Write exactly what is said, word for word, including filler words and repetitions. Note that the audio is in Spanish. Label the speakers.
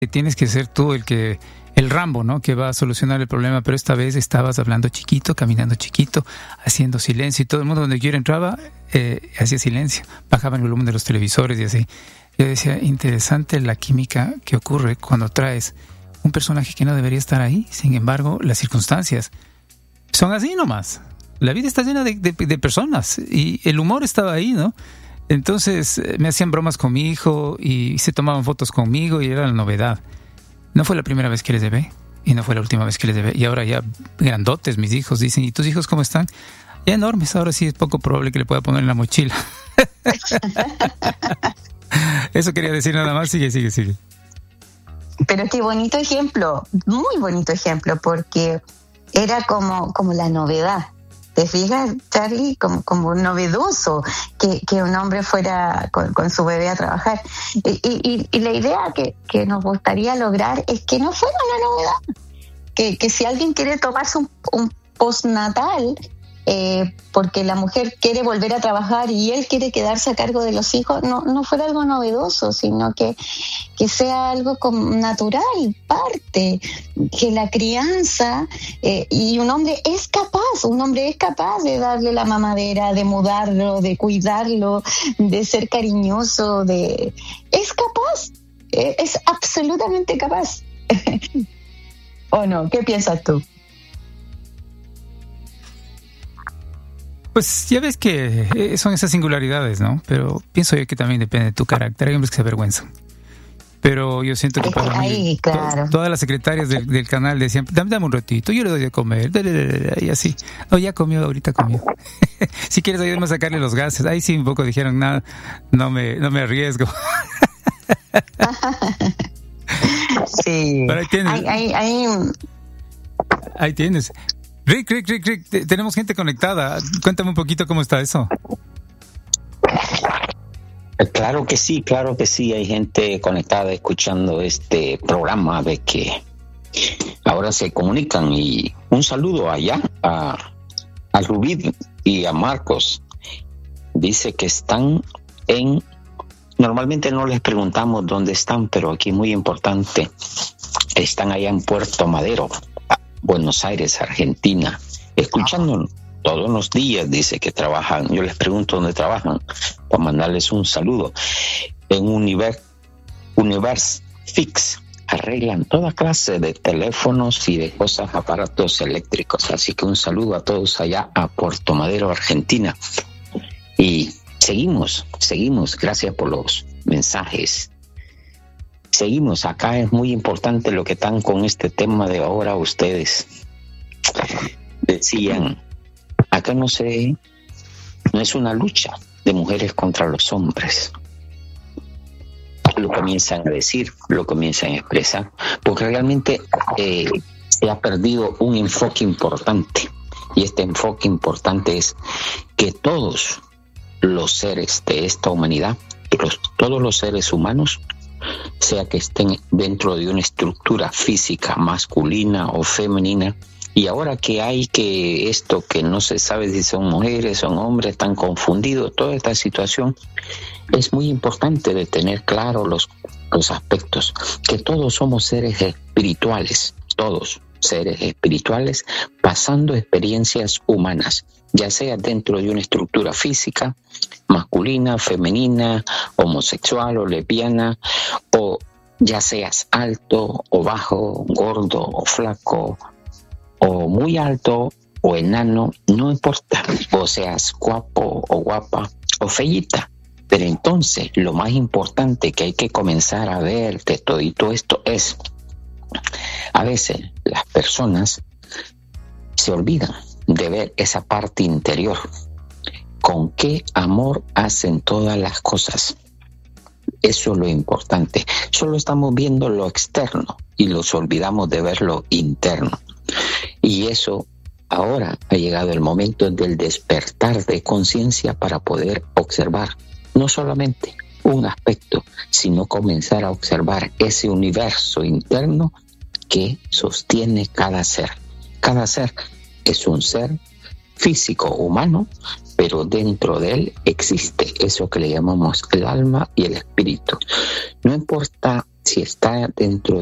Speaker 1: que tienes que ser tú el que el Rambo, ¿no? Que va a solucionar el problema, pero esta vez estabas hablando chiquito, caminando chiquito, haciendo silencio, y todo el mundo donde yo entraba eh, hacía silencio, bajaba el volumen de los televisores y así. Yo decía, interesante la química que ocurre cuando traes un personaje que no debería estar ahí. Sin embargo, las circunstancias son así nomás. La vida está llena de, de, de personas y el humor estaba ahí, ¿no? Entonces me hacían bromas con mi hijo y se tomaban fotos conmigo y era la novedad. No fue la primera vez que les debé y no fue la última vez que les debé. Y ahora ya grandotes mis hijos dicen, ¿y tus hijos cómo están? Ya enormes, ahora sí es poco probable que le pueda poner en la mochila. Eso quería decir nada más. Sigue, sigue, sigue.
Speaker 2: Pero qué bonito ejemplo, muy bonito ejemplo, porque era como, como la novedad. ¿Te fijas, Charlie? Como, como novedoso que, que un hombre fuera con, con su bebé a trabajar. Y, y, y la idea que, que nos gustaría lograr es que no fuera una novedad. Que, que si alguien quiere tomarse un, un postnatal, eh, porque la mujer quiere volver a trabajar y él quiere quedarse a cargo de los hijos, no, no fuera algo novedoso, sino que, que sea algo como natural, parte, que la crianza, eh, y un hombre es capaz, un hombre es capaz de darle la mamadera, de mudarlo, de cuidarlo, de ser cariñoso, de es capaz, eh, es absolutamente capaz. ¿O no? ¿Qué piensas tú?
Speaker 1: Pues ya ves que son esas singularidades, ¿no? Pero pienso yo que también depende de tu carácter. Hay hombres que se avergüenzan. Pero yo siento que para
Speaker 2: Ahí,
Speaker 1: mí,
Speaker 2: claro.
Speaker 1: to- todas las secretarias del, del canal decían, dame, dame un ratito, yo le doy de comer, y así. No, ya comió, ahorita comió. Si quieres ayudarme a sacarle los gases. Ahí sí un poco dijeron, nada, no me, no me arriesgo.
Speaker 2: Sí.
Speaker 1: Pero ahí tienes.
Speaker 2: Hay, hay, hay...
Speaker 1: Ahí tienes. Rick, Rick, Rick, Rick, te- tenemos gente conectada. Cuéntame un poquito cómo está eso.
Speaker 3: Claro que sí, claro que sí. Hay gente conectada escuchando este programa de que ahora se comunican. Y un saludo allá a, a Rubí y a Marcos. Dice que están en... Normalmente no les preguntamos dónde están, pero aquí muy importante. Están allá en Puerto Madero, Buenos Aires, Argentina, escuchándonos todos los días. Dice que trabajan. Yo les pregunto dónde trabajan para mandarles un saludo. En Univers, Univers Fix arreglan toda clase de teléfonos y de cosas, aparatos eléctricos. Así que un saludo a todos allá a Puerto Madero, Argentina. Y seguimos, seguimos. Gracias por los mensajes. Seguimos, acá es muy importante lo que están con este tema de ahora ustedes. Decían, acá no se, no es una lucha de mujeres contra los hombres. Lo comienzan a decir, lo comienzan a expresar, porque realmente eh, se ha perdido un enfoque importante. Y este enfoque importante es que todos los seres de esta humanidad, los, todos los seres humanos, sea que estén dentro de una estructura física masculina o femenina, y ahora que hay que esto que no se sabe si son mujeres, son hombres, están confundidos, toda esta situación, es muy importante de tener claro los, los aspectos, que todos somos seres espirituales, todos seres espirituales pasando experiencias humanas, ya sea dentro de una estructura física, masculina, femenina, homosexual o lesbiana, o ya seas alto o bajo, gordo o flaco, o muy alto o enano, no importa, o seas guapo o guapa o feíta. Pero entonces lo más importante que hay que comenzar a ver de todo esto es, a veces las personas se olvidan de ver esa parte interior. ¿Con qué amor hacen todas las cosas? Eso es lo importante. Solo estamos viendo lo externo y nos olvidamos de ver lo interno. Y eso, ahora ha llegado el momento del despertar de conciencia para poder observar no solamente un aspecto, sino comenzar a observar ese universo interno que sostiene cada ser. Cada ser es un ser físico humano, pero dentro de él existe eso que le llamamos el alma y el espíritu. No importa si está dentro